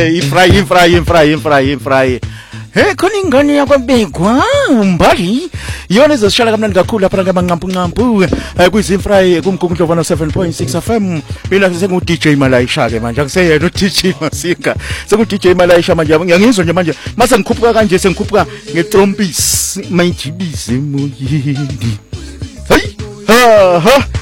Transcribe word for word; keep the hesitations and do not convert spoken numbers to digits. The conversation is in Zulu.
Ifry, ifry, ifry, ifry, ifry. Hey, khona ingane yakwabekwa umbali. Yona izosishala kamnandi kakhulu lapha ngamanqampu nqampu. Kuyizimfry kumgungundlo one oh seven point six F M. Mina sengu D J Malaisha ke manje akuseyena u D J Masika. Sengu D J Malaisha manje ngiyangizwa nje manje mase ngikhuphuka kanje sengikhuphuka ngetrompisi mayijibise moyeni. Hey! Ha ha.